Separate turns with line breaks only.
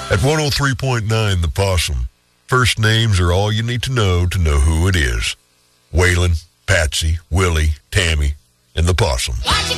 At 103.9 The Possum, first names are all you need to know who it is. Waylon, Patsy, Willie, Tammy, and the Possum.